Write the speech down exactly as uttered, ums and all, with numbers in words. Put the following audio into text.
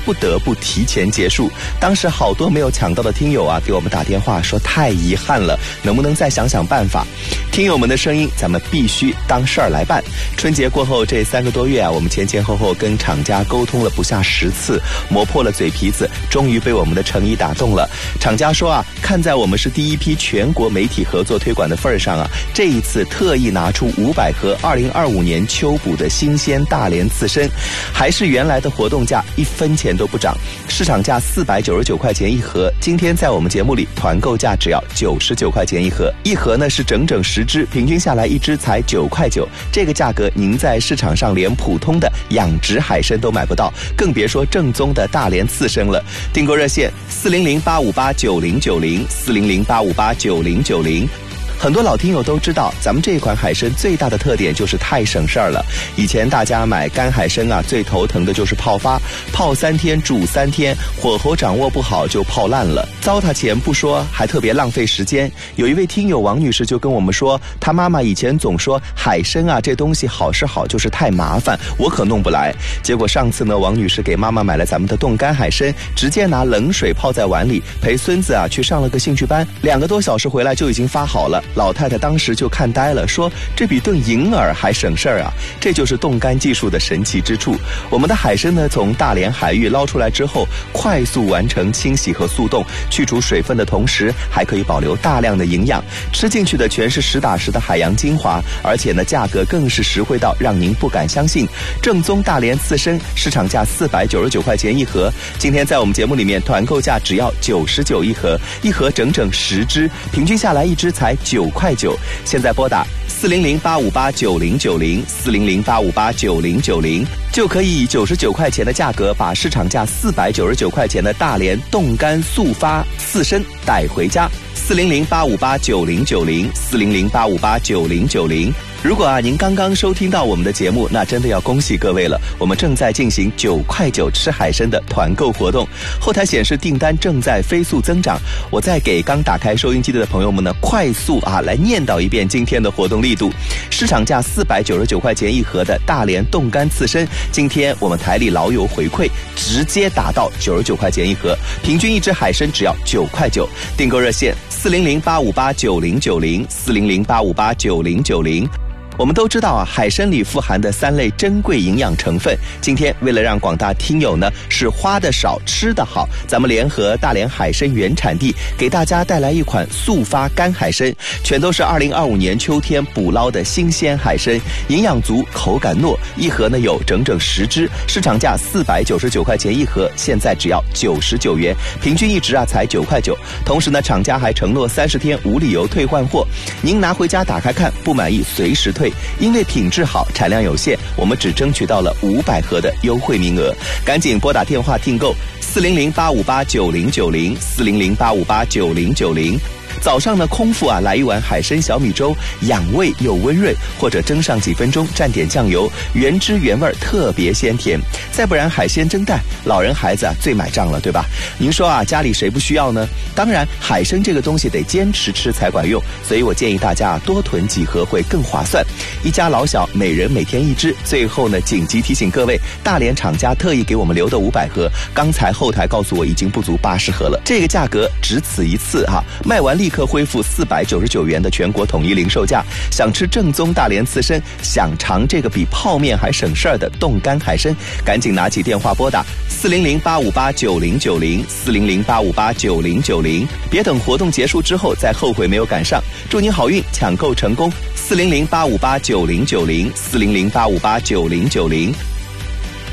不得不提前结束。当时好多没有抢到的听友啊，给我们打电话说太遗憾了，能不能再想想办法？听友们的声音咱们必须当事儿来办。春节过后这三个多月啊，我们前前后后跟厂家沟通了不下十次，磨破了嘴皮子，终于被我们的诚意打动了。厂家说啊，看在我们是第一批全国媒体合作推广的份上啊，这一次特意拿出五百盒二零二五年秋捕的新鲜大连刺身，还是原来的活动价，一分钱都不涨，市场价四百九十九块钱一盒，今天在我们节目里团购价只要九十九块钱一盒，一盒呢是整整十只，平均下来一只才九块九，这个价格您在市场上连普通的养殖海参都买不到，更别说正宗的大连刺身了。订购热线四零零八五八九零九零四零零八五八九零九零。很多老听友都知道，咱们这款海参最大的特点就是太省事儿了。以前大家买干海参啊，最头疼的就是泡发，泡三天煮三天，火候掌握不好就泡烂了，糟蹋钱不说，还特别浪费时间。有一位听友王女士就跟我们说，她妈妈以前总说海参啊这东西好是好，就是太麻烦，我可弄不来。结果上次呢，王女士给妈妈买了咱们的冻干海参，直接拿冷水泡在碗里，陪孙子啊去上了个兴趣班，两个多小时回来就已经发好了。老太太当时就看呆了，说这比炖银耳还省事儿啊！这就是冻干技术的神奇之处。我们的海参呢，从大连海域捞出来之后，快速完成清洗和速冻，去除水分的同时，还可以保留大量的营养，吃进去的全是实打实的海洋精华，而且呢，价格更是实惠到让您不敢相信。正宗大连刺身，市场价四百九十九块钱一盒，今天在我们节目里面团购价只要九十九一盒，一盒整整十只，平均下来一只才九块九。现在拨打四零零八五八九零九零四零零八五八九零九零，就可以以九十九块钱的价格把市场价四百九十九块钱的大连冻干速发刺身带回家。四零零八五八九零九零四零零八五八九零九零。如果啊您刚刚收听到我们的节目，那真的要恭喜各位了，我们正在进行九块九吃海参的团购活动，后台显示订单正在飞速增长。我再给刚打开收音机的朋友们呢，快速啊来念叨一遍今天的活动力度。市场价四百九十九块钱一盒的大连冻干刺身，今天我们台里老友回馈直接打到九十九块钱一盒，平均一只海参只要九块九。订购热线四零零八五八九零九零四零零八五八九零九零。我们都知道啊，海参里富含的三类珍贵营养成分。今天为了让广大听友呢是花的少吃的好，咱们联合大连海参原产地，给大家带来一款速发干海参，全都是二零二五年秋天捕捞的新鲜海参，营养足，口感糯，一盒呢有整整十只，市场价四百九十九块钱一盒，现在只要九十九元，平均一只啊才九块九。同时呢，厂家还承诺三十天无理由退换货，您拿回家打开看，不满意随时退。因为品质好，产量有限，我们只争取到了五百盒的优惠名额，赶紧拨打电话订购四零零八五八九零九零四零零八五八九零九零。早上呢，空腹啊来一碗海参小米粥，养胃又温润，或者蒸上几分钟，蘸点酱油，原汁原味，特别鲜甜。再不然海鲜蒸蛋，老人孩子啊最买账了，对吧？您说啊，家里谁不需要呢？当然，海参这个东西得坚持吃才管用，所以我建议大家多囤几盒会更划算。一家老小每人每天一只。最后呢，紧急提醒各位，大连厂家特意给我们留的五百盒，刚才后台告诉我已经不足八十盒了，这个价格只此一次哈、啊，卖完立刻恢复四百九十九元的全国统一零售价。想吃正宗大连刺身，想尝这个比泡面还省事儿的冻干海参，赶紧拿起电话拨打四零零八五八九零九零四零零八五八九零九零，别等活动结束之后再后悔没有赶上。祝您好运，抢购成功！四零零八五八九零九零四零零八五八九零九零。